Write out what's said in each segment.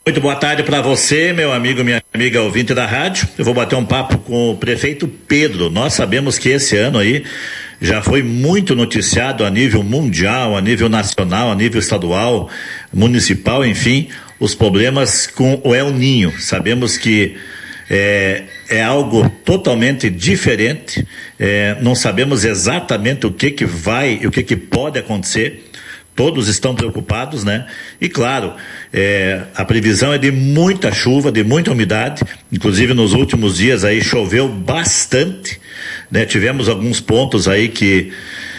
Muito boa tarde para você, meu amigo, minha amiga ouvinte da rádio. Eu vou bater um papo com o prefeito Pedro. Nós sabemos que esse ano aí já foi muito noticiado a nível mundial, a nível nacional, a nível estadual, municipal, enfim, os problemas com o El Niño. Sabemos que é algo totalmente diferente, não sabemos exatamente o que vai e o que pode acontecer. Todos estão preocupados, né? E claro, a previsão é de muita chuva, de muita umidade, inclusive nos últimos dias aí choveu bastante, né? Tivemos alguns pontos aí que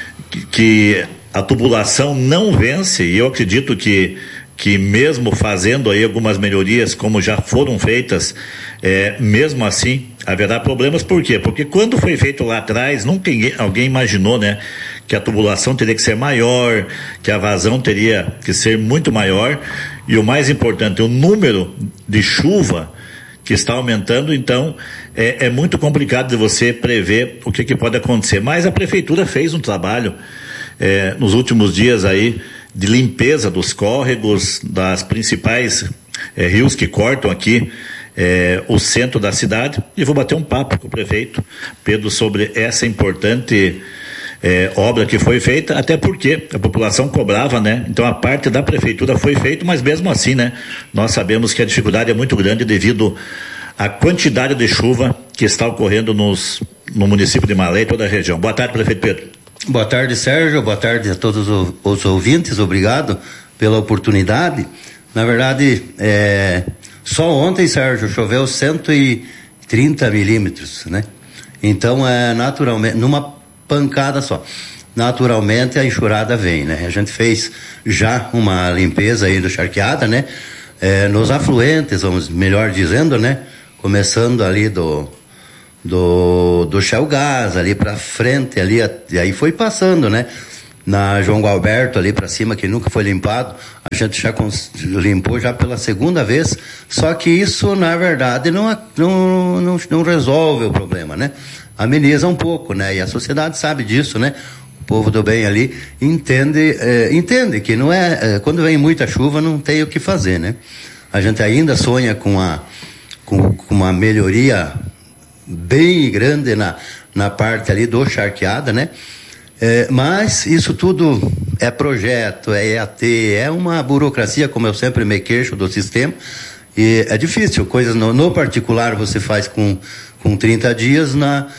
a tubulação não vence, e eu acredito que mesmo fazendo aí algumas melhorias como já foram feitas, mesmo assim haverá problemas. Por quê? Porque quando foi feito lá atrás, nunca alguém imaginou, né, que a tubulação teria que ser maior, que a vazão teria que ser muito maior, e o mais importante, o número de chuva que está aumentando. Então é muito complicado de você prever o que pode acontecer, mas a prefeitura fez um trabalho nos últimos dias aí de limpeza dos córregos, das principais rios que cortam aqui o centro da cidade, e vou bater um papo com o prefeito Pedro sobre essa importante obra que foi feita, até porque a população cobrava, né? Então a parte da prefeitura foi feita, mas mesmo assim, né, nós sabemos que a dificuldade é muito grande devido à quantidade de chuva que está ocorrendo no município de Malha e toda a região. Boa tarde, prefeito Pedro. Boa tarde, Sérgio. Boa tarde a todos os ouvintes. Obrigado pela oportunidade. Na verdade, só ontem, Sérgio, choveu 130 milímetros, né? Então, naturalmente, numa pancada só. Naturalmente, a enxurrada vem, né? A gente fez já uma limpeza aí do charqueada, né? Nos afluentes, melhor dizendo, né? Começando ali do Shell Gás ali pra frente ali, e aí foi passando, né? Na João Gualberto ali pra cima, que nunca foi limpado, a gente já limpou já pela segunda vez, só que isso na verdade não resolve o problema, né? Ameniza um pouco, né? E a sociedade sabe disso, né? O povo do bem ali entende que não quando vem muita chuva não tem o que fazer, né? A gente ainda sonha com uma melhoria bem grande na parte ali do charqueada, né? Mas isso tudo é projeto, é EAT, é uma burocracia, como eu sempre me queixo do sistema, e é difícil, coisas no particular você faz com 30 dias,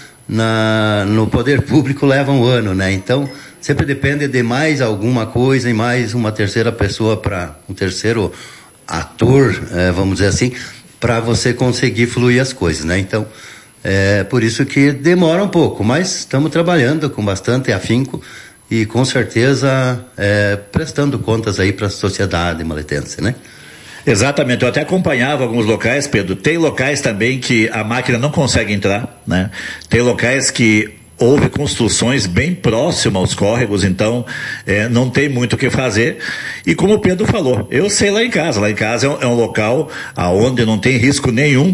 no poder público leva um ano, né? Então, sempre depende de mais alguma coisa e mais uma terceira pessoa, um terceiro ator, vamos dizer assim, para você conseguir fluir as coisas, né? Então, por isso que demora um pouco, mas estamos trabalhando com bastante afinco e com certeza prestando contas aí para a sociedade maletense, né? Exatamente, eu até acompanhava alguns locais, Pedro. Tem locais também que a máquina não consegue entrar, né? Tem locais que houve construções bem próximas aos córregos, então não tem muito o que fazer. E como o Pedro falou, eu sei lá em casa é um local onde não tem risco nenhum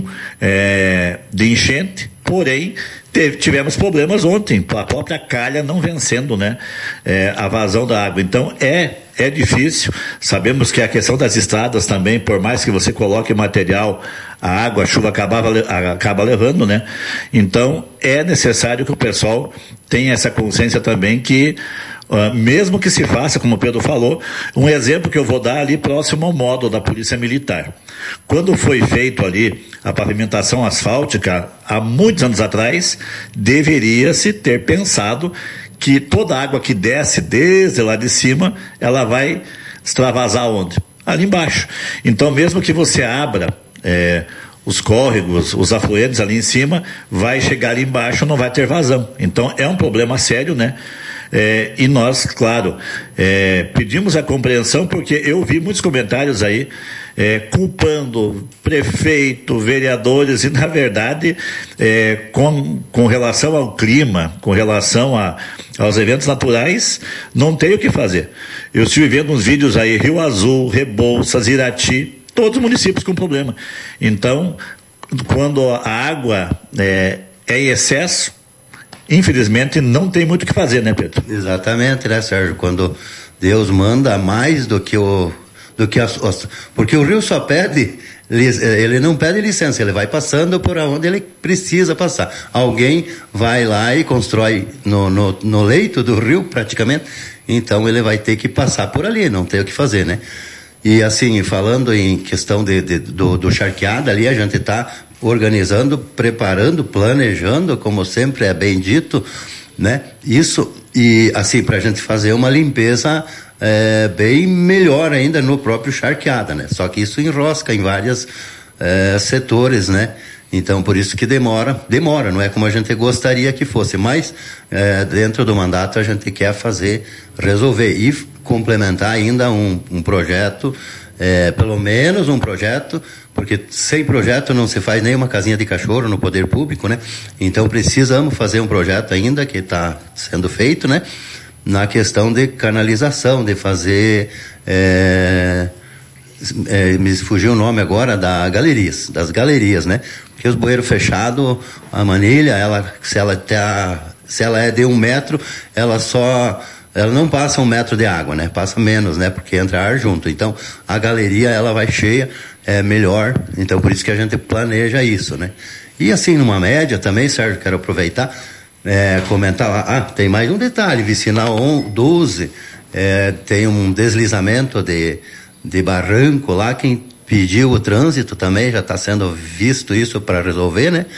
de enchente, porém tivemos problemas ontem, a própria calha não vencendo, né, a vazão da água. Então é difícil. Sabemos que a questão das estradas também, por mais que você coloque material, a água, a chuva acaba levando, né? Então é necessário que o pessoal tenha essa consciência também que mesmo que se faça, como o Pedro falou, um exemplo que eu vou dar ali próximo ao módulo da Polícia Militar. Quando foi feito ali a pavimentação asfáltica, há muitos anos atrás, deveria-se ter pensado que toda a água que desce desde lá de cima, ela vai extravasar onde? Ali embaixo. Então, mesmo que você abra os córregos, os afluentes ali em cima, vai chegar ali embaixo, não vai ter vazão. Então, é um problema sério, né? E nós, claro, pedimos a compreensão, porque eu vi muitos comentários aí culpando prefeito, vereadores, e na verdade com relação ao clima, com relação aos eventos naturais, não tem o que fazer. Eu estive vendo uns vídeos aí, Rio Azul, Rebouças, Irati, todos os municípios com problema. Então, quando a água é em excesso, infelizmente não tem muito o que fazer, né, Pedro? Exatamente, né, Sérgio? Quando Deus manda mais do que do que porque o rio só pede, ele não pede licença, ele vai passando por onde ele precisa passar. Alguém vai lá e constrói no leito do rio, praticamente, então ele vai ter que passar por ali, não tem o que fazer, né? E assim, falando em questão do charqueada ali, a gente está organizando, preparando, planejando, como sempre é bem dito, né? Isso, e assim, para a gente fazer uma limpeza bem melhor ainda no próprio charqueada, né? Só que isso enrosca em vários setores, né? Então, por isso que demora, não é como a gente gostaria que fosse, mas dentro do mandato a gente quer resolver e complementar ainda um projeto, pelo menos um projeto, porque sem projeto não se faz nenhuma casinha de cachorro no poder público, né? Então precisamos fazer um projeto ainda que está sendo feito, né? Na questão de canalização, de fazer, me fugiu o nome agora, das galerias, né? Porque os bueiros fechados, a manilha, se ela é de 1 metro, ela não passa 1 metro de água, né? Passa menos, né? Porque entra ar junto. Então, a galeria, ela vai cheia, melhor. Então, por isso que a gente planeja isso, né? E assim, numa média também, Sérgio, quero aproveitar, comentar lá, tem mais um detalhe, vicinal 12, tem um deslizamento de barranco lá, quem pediu o trânsito também, já está sendo visto isso para resolver, né?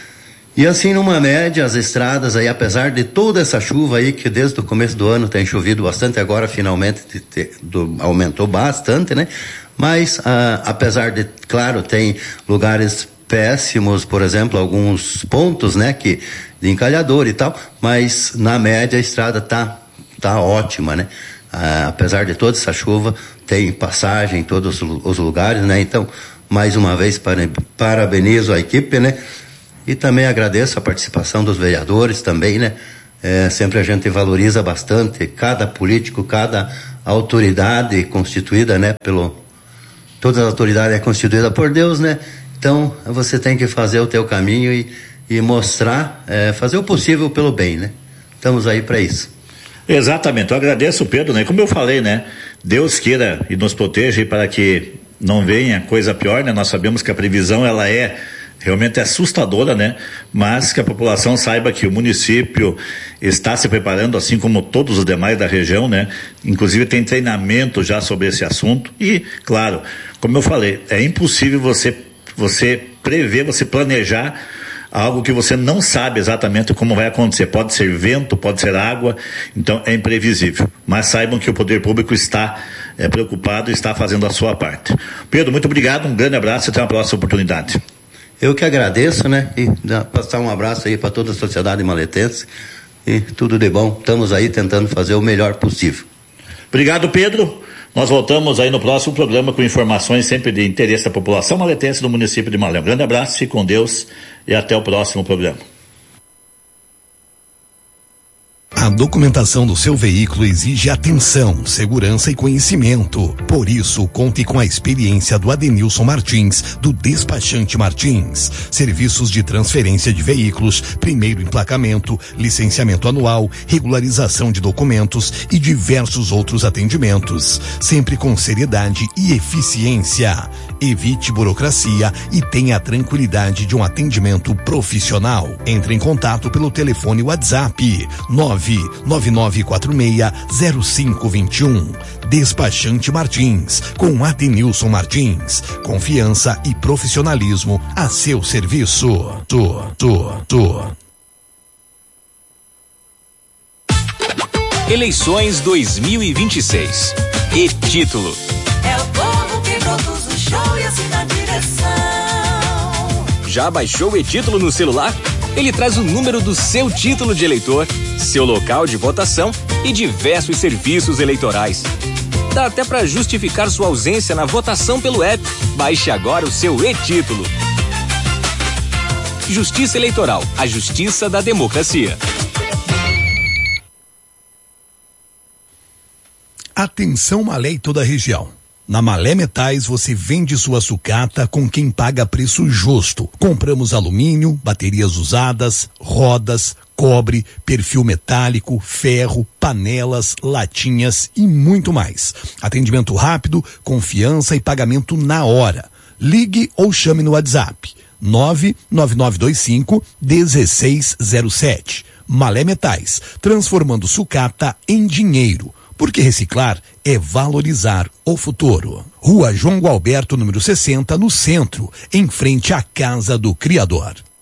E assim, numa média, as estradas aí, apesar de toda essa chuva aí, que desde o começo do ano tem chovido bastante, agora finalmente aumentou bastante, né? Mas, apesar de, claro, tem lugares péssimos, por exemplo, alguns pontos, né, de encalhador e tal, mas na média a estrada tá ótima, né? Apesar de toda essa chuva, tem passagem em todos os lugares, né? Então, mais uma vez, parabenizo a equipe, né? E também agradeço a participação dos vereadores também, né? Sempre a gente valoriza bastante cada político, cada autoridade constituída, né? Toda a autoridade é constituída por Deus, né? Então, você tem que fazer o teu caminho e mostrar, fazer o possível pelo bem, né? Estamos aí para isso. Exatamente, eu agradeço, Pedro, né? Como eu falei, né? Deus queira e nos proteja para que não venha coisa pior, né? Nós sabemos que a previsão, ela é realmente assustadora, né? Mas que a população saiba que o município está se preparando, assim como todos os demais da região, né? Inclusive tem treinamento já sobre esse assunto e, claro, como eu falei, é impossível você prever, você planejar algo que você não sabe exatamente como vai acontecer. Pode ser vento, pode ser água, então é imprevisível. Mas saibam que o poder público está preocupado e está fazendo a sua parte. Pedro, muito obrigado, um grande abraço e até uma próxima oportunidade. Eu que agradeço, né? E passar um abraço aí para toda a sociedade maletense e tudo de bom. Estamos aí tentando fazer o melhor possível. Obrigado, Pedro. Nós voltamos aí no próximo programa com informações sempre de interesse da população maletense do município de Malé. Um grande abraço, fique com Deus e até o próximo programa. A documentação do seu veículo exige atenção, segurança e conhecimento. Por isso, conte com a experiência do Adenilson Martins, do Despachante Martins. Serviços de transferência de veículos, primeiro emplacamento, licenciamento anual, regularização de documentos e diversos outros atendimentos. Sempre com seriedade e eficiência. Evite burocracia e tenha a tranquilidade de um atendimento profissional. Entre em contato pelo telefone WhatsApp 999460521. Despachante Martins, com Adenilson Martins. Confiança e profissionalismo a seu serviço. Eleições 2026. E título. É o povo que produz o show e assina a direção. Já baixou o e-título no celular? Ele traz o número do seu título de eleitor, seu local de votação e diversos serviços eleitorais. Dá até para justificar sua ausência na votação pelo app. Baixe agora o seu e-título. Justiça Eleitoral, a justiça da democracia. Atenção Malé e toda a região. Na Malé Metais você vende sua sucata com quem paga preço justo. Compramos alumínio, baterias usadas, rodas, cobre, perfil metálico, ferro, panelas, latinhas e muito mais. Atendimento rápido, confiança e pagamento na hora. Ligue ou chame no WhatsApp 99925-1607. Malé Metais, transformando sucata em dinheiro. Porque reciclar é valorizar o futuro. Rua João Gualberto, número 60, no centro, em frente à Casa do Criador.